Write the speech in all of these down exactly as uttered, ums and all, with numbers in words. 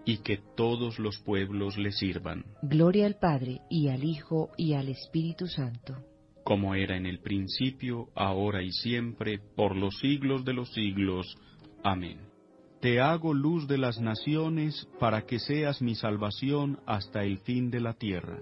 y que todos los pueblos le sirvan. Gloria al Padre, y al Hijo, y al Espíritu Santo. Como era en el principio, ahora y siempre, por los siglos de los siglos. Amén. Te hago luz de las naciones, para que seas mi salvación hasta el fin de la tierra.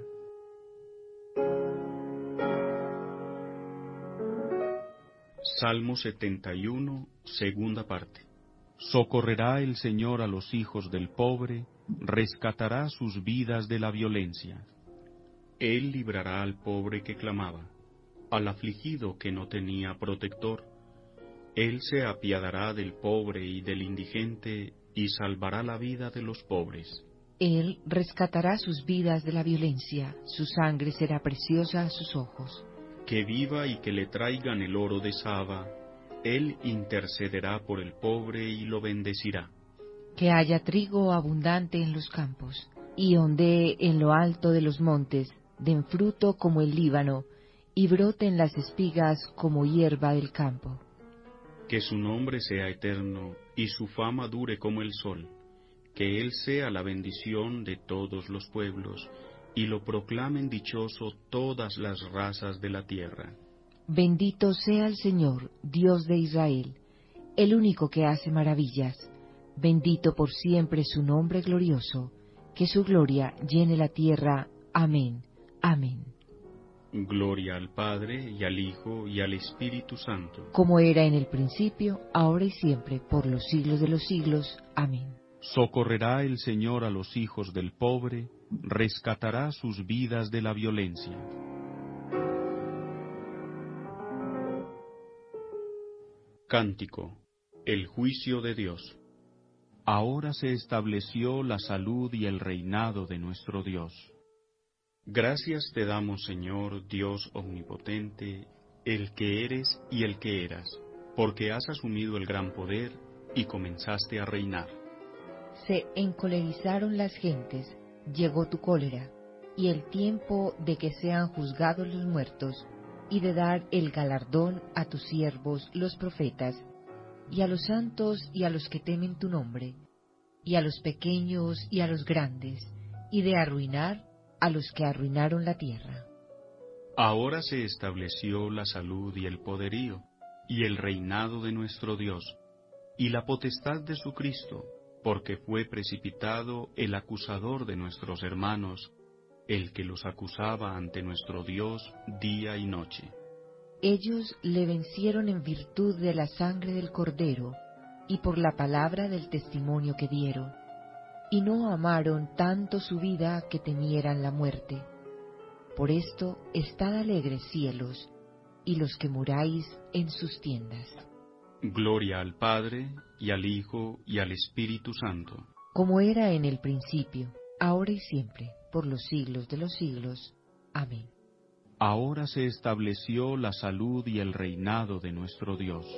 Salmo setenta y uno, segunda parte. Socorrerá el Señor a los hijos del pobre, rescatará sus vidas de la violencia. Él librará al pobre que clamaba, al afligido que no tenía protector. Él se apiadará del pobre y del indigente, y salvará la vida de los pobres. Él rescatará sus vidas de la violencia, su sangre será preciosa a sus ojos. Que viva y que le traigan el oro de Saba, Él intercederá por el pobre y lo bendecirá. Que haya trigo abundante en los campos, y ondee en lo alto de los montes, den fruto como el Líbano, y broten las espigas como hierba del campo. Que su nombre sea eterno, y su fama dure como el sol. Que Él sea la bendición de todos los pueblos, y lo proclamen dichoso todas las razas de la tierra. Bendito sea el Señor, Dios de Israel, el único que hace maravillas. Bendito por siempre su nombre glorioso, que su gloria llene la tierra. Amén. Amén. Gloria al Padre, y al Hijo, y al Espíritu Santo. Como era en el principio, ahora y siempre, por los siglos de los siglos. Amén. Socorrerá el Señor a los hijos del pobre, rescatará sus vidas de la violencia. Cántico. El juicio de Dios. Ahora se estableció la salud y el reinado de nuestro Dios. Gracias te damos, Señor, Dios omnipotente, el que eres y el que eras, porque has asumido el gran poder y comenzaste a reinar. Se encolerizaron las gentes, llegó tu cólera, y el tiempo de que sean juzgados los muertos, y de dar el galardón a tus siervos los profetas, y a los santos y a los que temen tu nombre, y a los pequeños y a los grandes, y de arruinar a los que arruinaron la tierra. Ahora se estableció la salud y el poderío, y el reinado de nuestro Dios, y la potestad de su Cristo, porque fue precipitado el acusador de nuestros hermanos, el que los acusaba ante nuestro Dios día y noche. Ellos le vencieron en virtud de la sangre del Cordero, y por la palabra del testimonio que dieron, y no amaron tanto su vida que temieran la muerte. Por esto, estad alegres cielos, y los que muráis en sus tiendas. Gloria al Padre, y al Hijo, y al Espíritu Santo. Como era en el principio, ahora y siempre, por los siglos de los siglos. Amén. Ahora se estableció la salud y el reinado de nuestro Dios.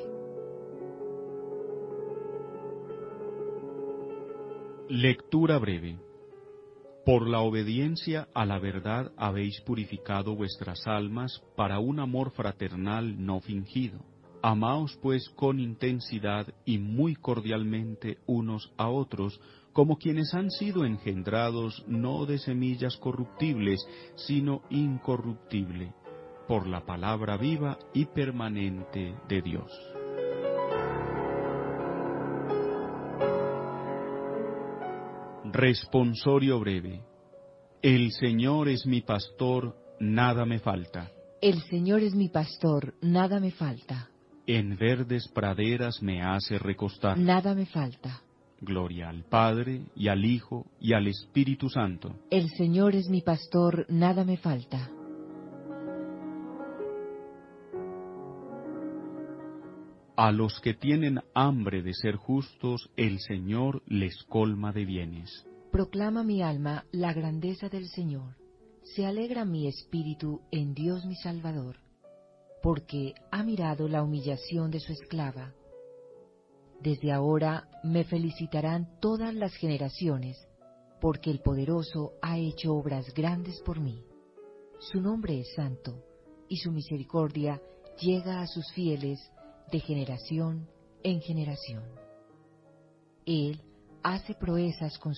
Lectura breve. Por la obediencia a la verdad habéis purificado vuestras almas para un amor fraternal no fingido. Amaos pues con intensidad y muy cordialmente unos a otros, como quienes han sido engendrados no de semillas corruptibles, sino incorruptible, por la palabra viva y permanente de Dios. Responsorio breve. El Señor es mi pastor, nada me falta. El Señor es mi pastor, nada me falta. En verdes praderas me hace recostar. Nada me falta. Gloria al Padre, y al Hijo, y al Espíritu Santo. El Señor es mi pastor, nada me falta. A los que tienen hambre de ser justos, el Señor les colma de bienes. Proclama mi alma la grandeza del Señor. Se alegra mi espíritu en Dios mi Salvador, porque ha mirado la humillación de su esclava. Desde ahora me felicitarán todas las generaciones, porque el Poderoso ha hecho obras grandes por mí. Su nombre es santo, y su misericordia llega a sus fieles de generación en generación. Él hace proezas con